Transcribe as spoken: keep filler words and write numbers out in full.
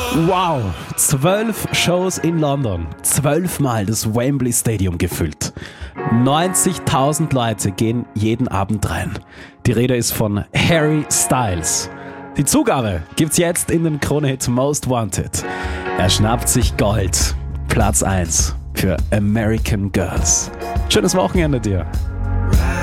Wow, zwölf Shows in London, zwölfmal das Wembley Stadium gefüllt. neunzigtausend Leute gehen jeden Abend rein. Die Rede ist von Harry Styles. Die Zugabe gibt's jetzt in den Krone-Hit Most Wanted. Er schnappt sich Gold. Platz eins für American Girls. Schönes Wochenende dir.